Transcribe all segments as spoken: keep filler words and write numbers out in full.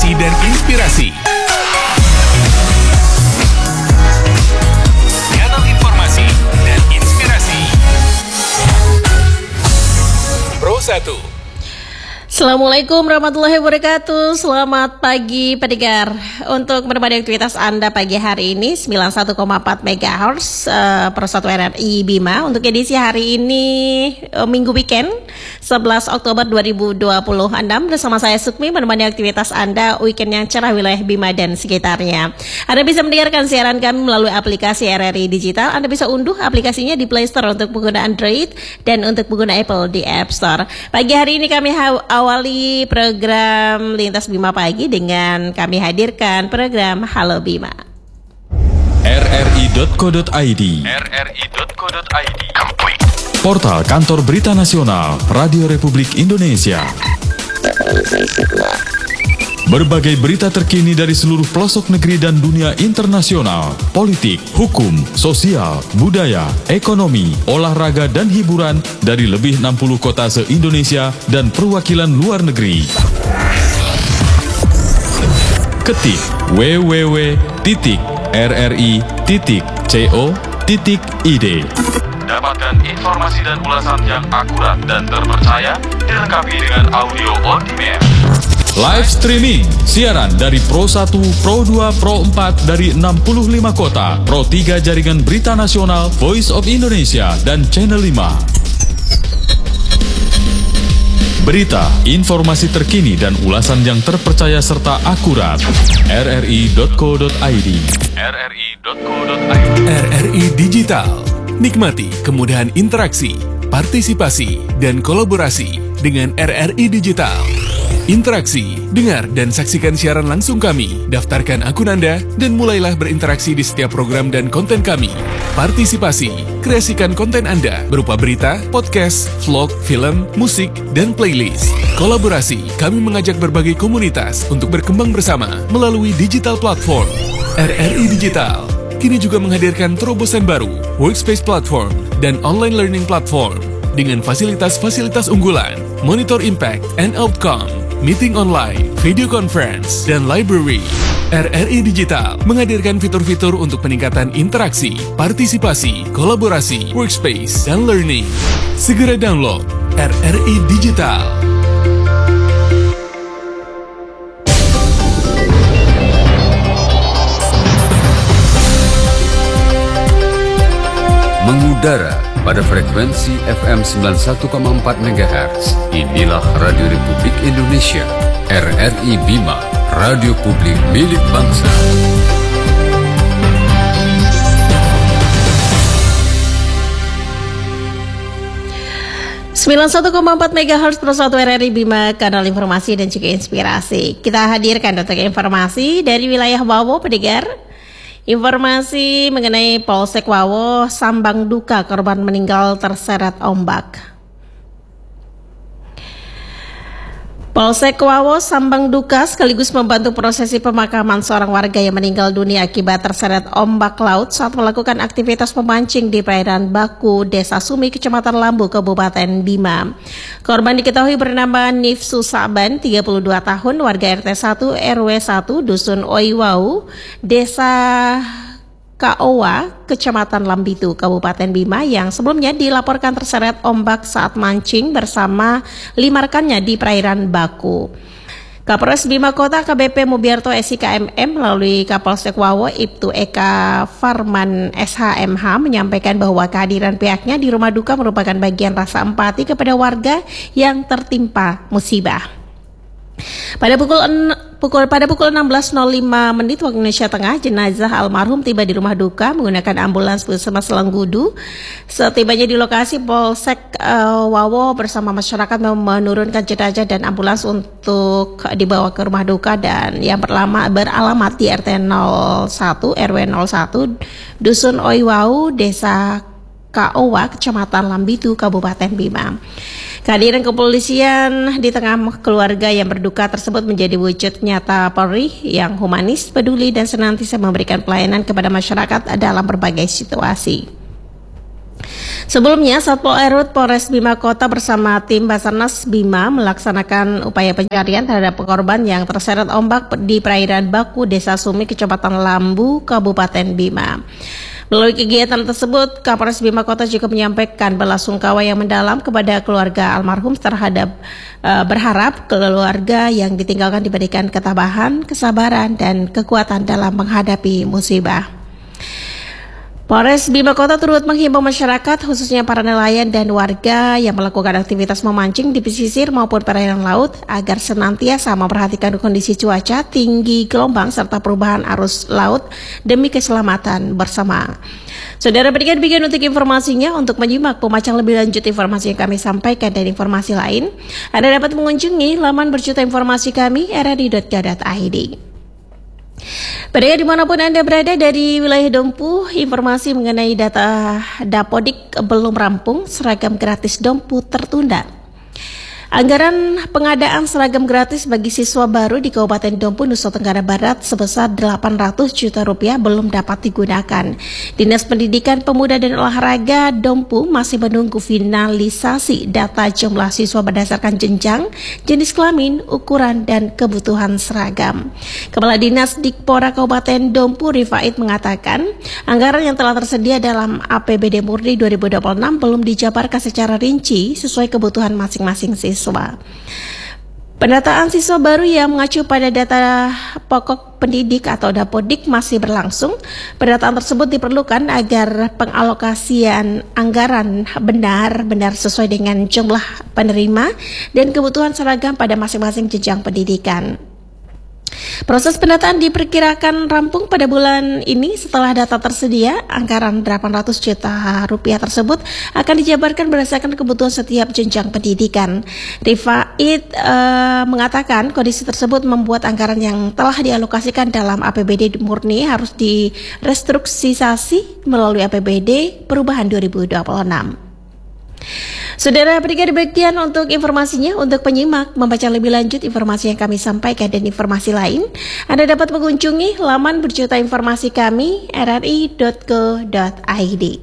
informasi dan inspirasi. Channel informasi dan inspirasi. Pro satu. Assalamualaikum warahmatullahi wabarakatuh. Selamat pagi pendengar. Untuk menemani aktivitas Anda pagi hari ini sembilan puluh satu koma empat megahertz uh, Pro satu R R I Bima. Untuk edisi hari ini uh, Minggu weekend sebelas Oktober dua ribu dua puluh enam, bersama saya Sukmi menemani aktivitas Anda weekend yang cerah wilayah Bima dan sekitarnya. Anda bisa mendengarkan siaran kami melalui aplikasi R R I Digital. Anda bisa unduh aplikasinya di Play Store untuk pengguna Android dan untuk pengguna Apple di App Store. Pagi hari ini kami ha- awali program Lintas Bima Pagi dengan kami hadirkan program Halo Bima. R R I dot co dot I D R R I dot co dot I D Portal Kantor Berita Nasional Radio Republik Indonesia. Berbagai berita terkini dari seluruh pelosok negeri dan dunia internasional, politik, hukum, sosial, budaya, ekonomi, olahraga, dan hiburan dari lebih enam puluh kota se-Indonesia dan perwakilan luar negeri. Ketik w w w titik r r i titik co titik i d. Dapatkan informasi dan ulasan yang akurat dan terpercaya, dilengkapi dengan audio on demand. Live streaming, siaran dari Pro satu, Pro dua, Pro empat dari enam puluh lima kota, Pro tiga Jaringan Berita Nasional, Voice of Indonesia, dan Channel lima. Berita, informasi terkini dan ulasan yang terpercaya serta akurat. R R I dot co dot I D R R I dot co dot I D R R I Digital. Nikmati kemudahan interaksi, partisipasi, dan kolaborasi dengan R R I Digital. Interaksi, dengar dan saksikan siaran langsung kami, daftarkan akun Anda, dan mulailah berinteraksi di setiap program dan konten kami. Partisipasi, kreasikan konten Anda berupa berita, podcast, vlog, film, musik, dan playlist. Kolaborasi, kami mengajak berbagai komunitas untuk berkembang bersama melalui digital platform. R R I Digital kini juga menghadirkan terobosan baru, workspace platform, dan online learning platform dengan fasilitas-fasilitas unggulan, monitor impact and outcome, meeting online, video conference, dan library. R R I Digital menghadirkan fitur-fitur untuk peningkatan interaksi, partisipasi, kolaborasi, workspace, dan learning. Segera download R R I Digital. Mengudara pada frekuensi F M sembilan puluh satu koma empat megahertz. Inilah Radio Republik Indonesia, R R I Bima, radio publik milik bangsa. sembilan puluh satu koma empat megahertz Pro satu R R I Bima, kanal informasi dan juga inspirasi. Kita hadirkan untuk informasi dari wilayah Wawo, pendengar. Informasi mengenai Polsek Wawo, sambang duka korban meninggal terseret ombak. Polsek Wawo sambang duka sekaligus membantu prosesi pemakaman seorang warga yang meninggal dunia akibat terseret ombak laut saat melakukan aktivitas memancing di perairan Baku, Desa Sumi, Kecamatan Lambu, Kabupaten Bima. Korban diketahui bernama Nifsu Saban, tiga puluh dua tahun, warga R T satu R W satu, Dusun Oiwau, Desa Kaowa, Kecamatan Lambitu, Kabupaten Bima, yang sebelumnya dilaporkan terseret ombak saat mancing bersama lima rekannya di perairan Baku. Kapolres Bima Kota K B P Mubiarto S I K M M melalui Kapolsek Wawo Ibtu Eka Farman S H M H menyampaikan bahwa kehadiran pihaknya di rumah duka merupakan bagian rasa empati kepada warga yang tertimpa musibah. Pada pukul pukul pada pukul enam belas nol lima menit waktu Indonesia Tengah, jenazah almarhum tiba di rumah duka menggunakan ambulans bersama Selanggudu. Setibanya di lokasi, Polsek uh, Wawo bersama masyarakat menurunkan jenazah dan ambulans untuk dibawa ke rumah duka dan yang berlama, beralamat di R T nol satu R W nol satu Dusun Oiwau, Desa Kaowa, Kecamatan Lambitu, Kabupaten Bima. Kehadiran kepolisian di tengah keluarga yang berduka tersebut menjadi wujud nyata Polri yang humanis, peduli, dan senantiasa memberikan pelayanan kepada masyarakat dalam berbagai situasi. Sebelumnya, Satpol R U Polres Bima Kota bersama tim Basarnas Bima melaksanakan upaya pencarian terhadap korban yang terseret ombak di perairan Baku, Desa Sumi, Kecamatan Lambu, Kabupaten Bima. Melalui kegiatan tersebut, Kapolres Bima Kota juga menyampaikan belasungkawa yang mendalam kepada keluarga almarhum terhadap uh, berharap keluarga yang ditinggalkan diberikan ketabahan, kesabaran, dan kekuatan dalam menghadapi musibah. Polres Bima Kota turut menghimbau masyarakat, khususnya para nelayan dan warga yang melakukan aktivitas memancing di pesisir maupun perairan laut, agar senantiasa memperhatikan kondisi cuaca, tinggi gelombang, serta perubahan arus laut demi keselamatan bersama. Saudara, berikan bikin untuk informasinya. Untuk menyimak pembacakan lebih lanjut informasi yang kami sampaikan dan informasi lain, Anda dapat mengunjungi laman berjuta informasi kami r r i dot go dot i d. Pada dimanapun Anda berada dari wilayah Dompu, informasi mengenai data Dapodik belum rampung, seragam gratis Dompu tertunda. Anggaran pengadaan seragam gratis bagi siswa baru di Kabupaten Dompu, Nusa Tenggara Barat sebesar delapan ratus juta rupiah belum dapat digunakan. Dinas Pendidikan Pemuda dan Olahraga Dompu masih menunggu finalisasi data jumlah siswa berdasarkan jenjang, jenis kelamin, ukuran, dan kebutuhan seragam. Kepala Dinas Dikpora Kabupaten Dompu, Rifait, mengatakan anggaran yang telah tersedia dalam A P B D Murni dua ribu dua puluh enam belum dijabarkan secara rinci sesuai kebutuhan masing-masing siswa. Siswa. Pendataan siswa baru yang mengacu pada data pokok pendidik atau Dapodik masih berlangsung. Pendataan tersebut diperlukan agar pengalokasian anggaran benar-benar sesuai dengan jumlah penerima dan kebutuhan seragam pada masing-masing jenjang pendidikan. Proses pendataan diperkirakan rampung pada bulan ini. Setelah data tersedia, anggaran delapan ratus juta rupiah tersebut akan dijabarkan berdasarkan kebutuhan setiap jenjang pendidikan. Rifait uh, mengatakan kondisi tersebut membuat anggaran yang telah dialokasikan dalam A P B D murni harus direstrukturisasi melalui A P B D perubahan dua ribu dua puluh enam. Saudara, berikan bagian untuk informasinya. Untuk penyimak membaca lebih lanjut informasi yang kami sampaikan dan informasi lain, Anda dapat mengunjungi laman berjuta informasi kami r r i dot go dot i d.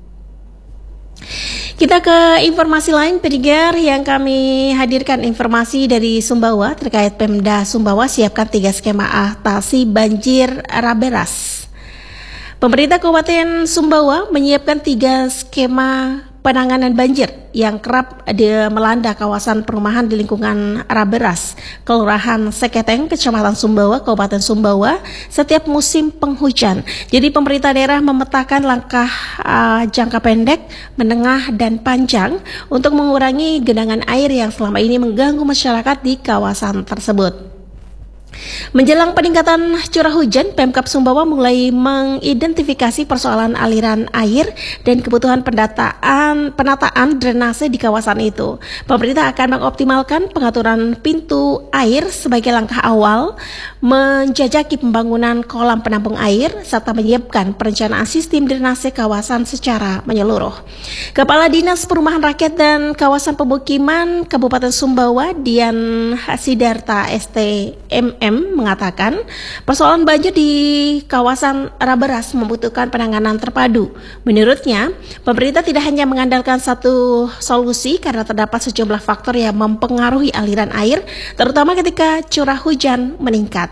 Kita ke informasi lain, pendengar, yang kami hadirkan informasi dari Sumbawa terkait Pemda Sumbawa siapkan tiga skema atasi banjir Raberas. Pemerintah Kabupaten Sumbawa menyiapkan tiga skema penanganan banjir yang kerap melanda kawasan perumahan di lingkungan Raberas, Kelurahan Seketeng, Kecamatan Sumbawa, Kabupaten Sumbawa setiap musim penghujan. Jadi pemerintah daerah memetakan langkah uh, jangka pendek, menengah, dan panjang untuk mengurangi genangan air yang selama ini mengganggu masyarakat di kawasan tersebut. Menjelang peningkatan curah hujan, Pemkab Sumbawa mulai mengidentifikasi persoalan aliran air dan kebutuhan pendataan, penataan drainase di kawasan itu. Pemerintah akan mengoptimalkan pengaturan pintu air sebagai langkah awal, menjajaki pembangunan kolam penampung air, serta menyiapkan perencanaan sistem drainase kawasan secara menyeluruh. Kepala Dinas Perumahan Rakyat dan Kawasan Pemukiman Kabupaten Sumbawa, Dian Sidarta S T M M, mengatakan persoalan banjir di kawasan Raberas membutuhkan penanganan terpadu. Menurutnya, pemerintah tidak hanya mengandalkan satu solusi karena terdapat sejumlah faktor yang mempengaruhi aliran air, terutama ketika curah hujan meningkat.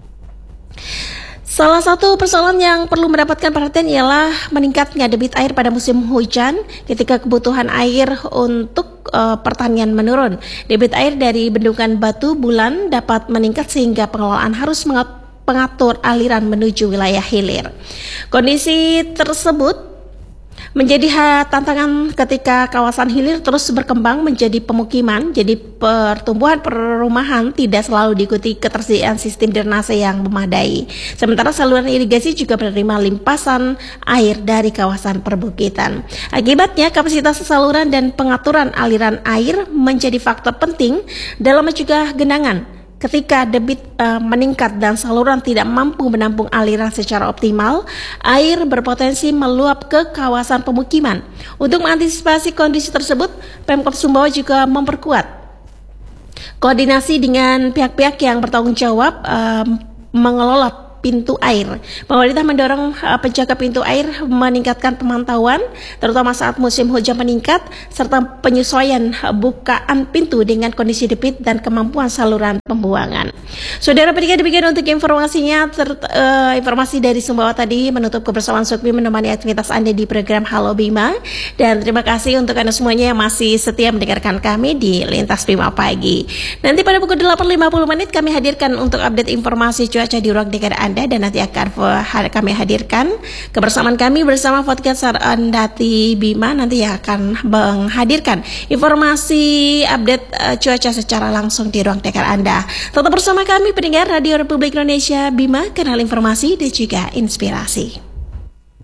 Salah satu persoalan yang perlu mendapatkan perhatian ialah meningkatnya debit air pada musim hujan ketika kebutuhan air untuk uh, pertanian menurun. Debit air dari bendungan Batu Bulan dapat meningkat sehingga pengelolaan harus mengatur aliran menuju wilayah hilir. Kondisi tersebut menjadi tantangan ketika kawasan hilir terus berkembang menjadi pemukiman. Jadi pertumbuhan perumahan tidak selalu diikuti ketersediaan sistem drainase yang memadai. Sementara saluran irigasi juga menerima limpasan air dari kawasan perbukitan. Akibatnya kapasitas saluran dan pengaturan aliran air menjadi faktor penting dalam mencegah genangan. Ketika debit uh, meningkat dan saluran tidak mampu menampung aliran secara optimal, air berpotensi meluap ke kawasan pemukiman. Untuk mengantisipasi kondisi tersebut, Pemkab Sumbawa juga memperkuat koordinasi dengan pihak-pihak yang bertanggung jawab uh, mengelola pintu air. Pemerintah mendorong uh, penjaga pintu air meningkatkan pemantauan, terutama saat musim hujan meningkat, serta penyesuaian uh, bukaan pintu dengan kondisi debit dan kemampuan saluran pembuangan. Saudara pendengar, demikian untuk informasinya. Ter, uh, informasi dari Sumbawa tadi menutup kebersamaan Sukmi menemani aktivitas Anda di program Halo Bima. Dan terima kasih untuk Anda semuanya yang masih setia mendengarkan kami di Lintas Bima Pagi. Nanti pada pukul delapan lima puluh menit kami hadirkan untuk update informasi cuaca di ruang dengar Anda, dan nanti akan kami hadirkan kebersamaan kami bersama podcast Andati Bima nanti yang akan menghadirkan informasi update uh, cuaca secara langsung di ruang dengar Anda. Tetap bersama kami pendengar Radio Republik Indonesia Bima, kanal informasi dan juga inspirasi.